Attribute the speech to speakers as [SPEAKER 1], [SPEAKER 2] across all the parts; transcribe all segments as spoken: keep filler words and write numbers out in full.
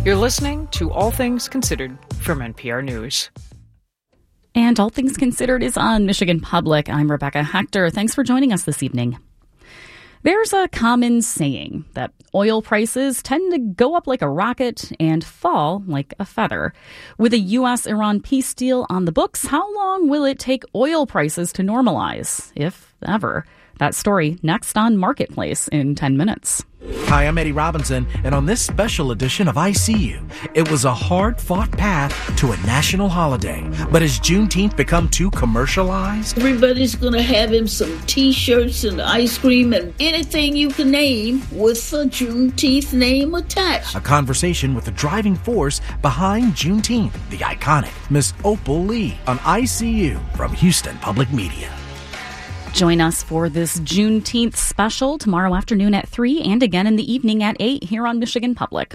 [SPEAKER 1] You're listening to All Things Considered from N P R News.
[SPEAKER 2] And All Things Considered is on Michigan Public. I'm Rebecca Hector. Thanks for joining us this evening. There's a common saying that oil prices tend to go up like a rocket and fall like a feather. With a U S Iran peace deal on the books, how long will it take oil prices to normalize, if ever? That story next on Marketplace in ten minutes.
[SPEAKER 3] Hi, I'm Eddie Robinson, and on this special edition of I See You, it was a hard-fought path to a national holiday. But has Juneteenth become too commercialized?
[SPEAKER 4] Everybody's going to have him some T-shirts and ice cream and anything you can name with a Juneteenth name attached.
[SPEAKER 3] A conversation with the driving force behind Juneteenth, the iconic Miss Opal Lee, on I See You from Houston Public Media.
[SPEAKER 2] Join us for this Juneteenth special tomorrow afternoon at three and again in the evening at eight here on Michigan Public.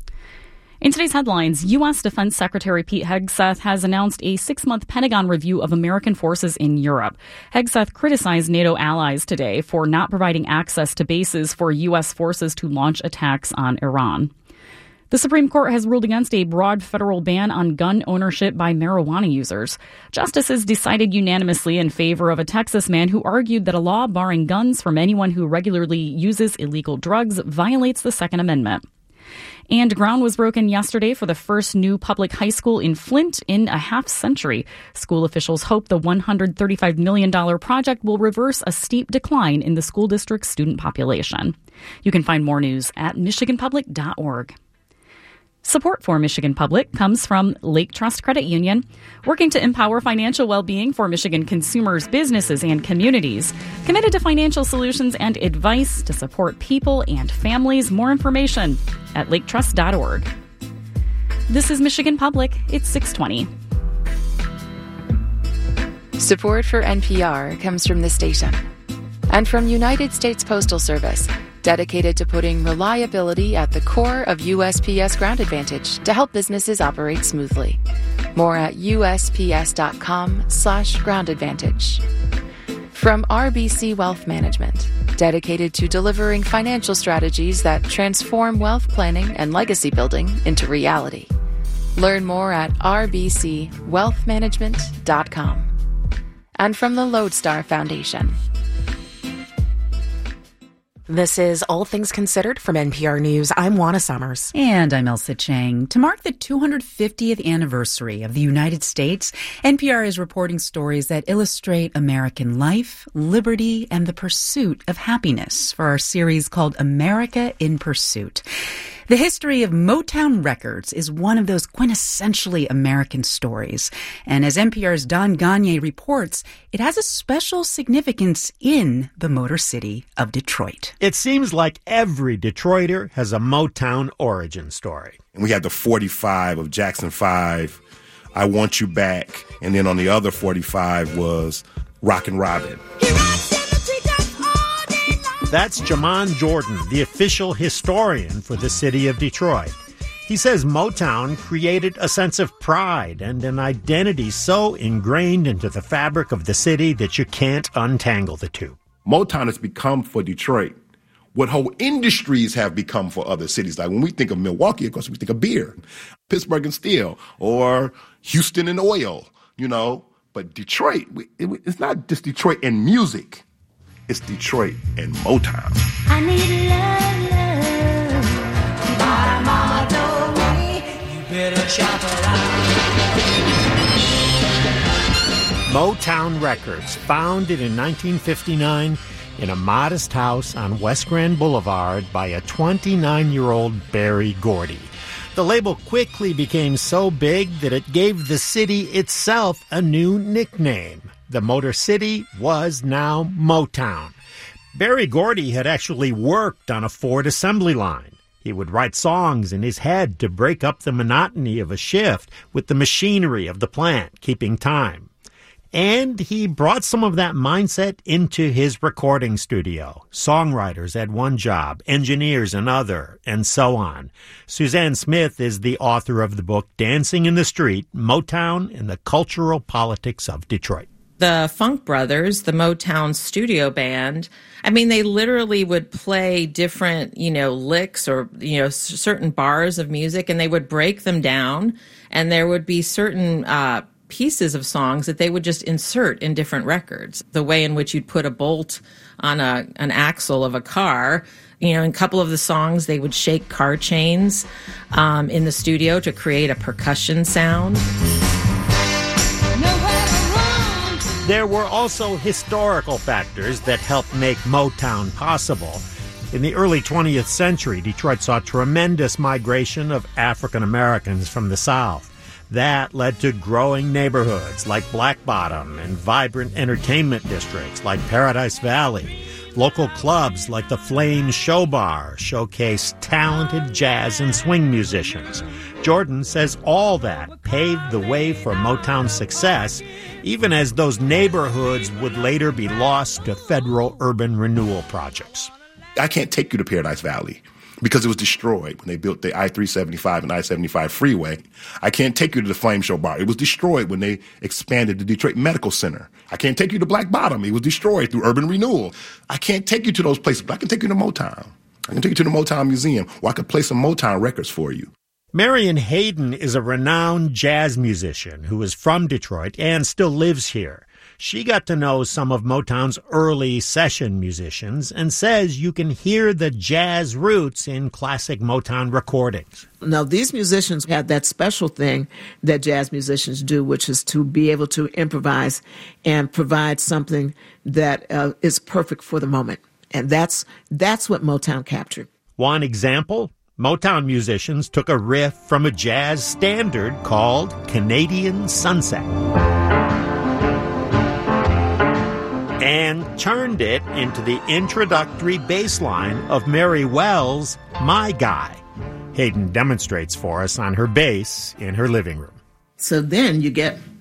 [SPEAKER 2] In today's headlines, U S. Defense Secretary Pete Hegseth has announced a six-month Pentagon review of American forces in Europe. Hegseth criticized NATO allies today for not providing access to bases for U S forces to launch attacks on Iran. The Supreme Court has ruled against a broad federal ban on gun ownership by marijuana users. Justices decided unanimously in favor of a Texas man who argued that a law barring guns from anyone who regularly uses illegal drugs violates the Second Amendment. And ground was broken yesterday for the first new public high school in Flint in a half century. School officials hope the one hundred thirty-five million dollars project will reverse a steep decline in the school district's student population. You can find more news at michigan public dot org. Support for Michigan Public comes from Lake Trust Credit Union, working to empower financial well-being for Michigan consumers, businesses, and communities. Committed to financial solutions and advice to support people and families. More information at lake trust dot org. This is Michigan Public. It's six twenty.
[SPEAKER 5] Support for N P R comes from the station and from United States Postal Service, dedicated to putting reliability at the core of U S P S Ground Advantage to help businesses operate smoothly. More at U S P S dot com slash ground advantage. From R B C Wealth Management, dedicated to delivering financial strategies that transform wealth planning and legacy building into reality. Learn more at r b c wealth management dot com. And from the Lodestar Foundation.
[SPEAKER 6] This is All Things Considered from N P R News. I'm Juana Summers.
[SPEAKER 7] And I'm Elsa Chang. To mark the two hundred fiftieth anniversary of the United States, N P R is reporting stories that illustrate American life, liberty, and the pursuit of happiness for our series called America in Pursuit. The history of Motown Records is one of those quintessentially American stories. And as N P R's Don Gagné reports, it has a special significance in the Motor City of Detroit.
[SPEAKER 8] It seems like every Detroiter has a Motown origin story.
[SPEAKER 9] And we had the forty-five of Jackson five, I Want You Back, and then on the other forty-five was Rockin' Robin.
[SPEAKER 8] That's Jamon Jordan, the official historian for the city of Detroit. He says Motown created a sense of pride and an identity so ingrained into the fabric of the city that you can't untangle the two.
[SPEAKER 9] Motown has become for Detroit what whole industries have become for other cities. Like when we think of Milwaukee, of course, we think of beer, Pittsburgh and steel, or Houston and oil, you know. But Detroit, it's not just Detroit and music. It's Detroit and Motown.
[SPEAKER 10] I need love, love. My mama told me you better shop around.
[SPEAKER 8] Motown Records, founded in nineteen fifty-nine in a modest house on West Grand Boulevard by a twenty-nine-year-old Berry Gordy. The label quickly became so big that it gave the city itself a new nickname. The Motor City was now Motown. Berry Gordy had actually worked on a Ford assembly line. He would write songs in his head to break up the monotony of a shift with the machinery of the plant, keeping time. And he brought some of that mindset into his recording studio. Songwriters had one job, engineers another, and so on. Suzanne Smith is the author of the book Dancing in the Street, Motown and the Cultural Politics of Detroit.
[SPEAKER 11] The Funk Brothers, the Motown studio band, I mean, they literally would play different, you know, licks or, you know, s- certain bars of music, and they would break them down, and there would be certain uh, pieces of songs that they would just insert in different records. The way in which you'd put a bolt on a an axle of a car. You know, in a couple of the songs, they would shake car chains um, in the studio to create a percussion sound.
[SPEAKER 8] There were also historical factors that helped make Motown possible. In the early twentieth century, Detroit saw tremendous migration of African Americans from the South. That led to growing neighborhoods like Black Bottom and vibrant entertainment districts like Paradise Valley. Local clubs like the Flame Show Bar showcased talented jazz and swing musicians. Jordan says all that paved the way for Motown's success, even as those neighborhoods would later be lost to federal urban renewal projects.
[SPEAKER 9] I can't take you to Paradise Valley because it was destroyed when they built the I three seventy-five and I seventy-five freeway. I can't take you to the Flame Show Bar. It was destroyed when they expanded the Detroit Medical Center. I can't take you to Black Bottom. It was destroyed through urban renewal. I can't take you to those places, but I can take you to Motown. I can take you to the Motown Museum, where I could play some Motown records for you.
[SPEAKER 8] Marion Hayden is a renowned jazz musician who is from Detroit and still lives here. She got to know some of Motown's early session musicians and says you can hear the jazz roots in classic Motown recordings.
[SPEAKER 12] Now, these musicians have that special thing that jazz musicians do, which is to be able to improvise and provide something that uh, is perfect for the moment. And that's that's what Motown captured.
[SPEAKER 8] One example, Motown musicians took a riff from a jazz standard called Canadian Sunset and turned it into the introductory bass line of Mary Wells' My Guy. Hayden demonstrates for us on her bass in her living room.
[SPEAKER 12] So then you get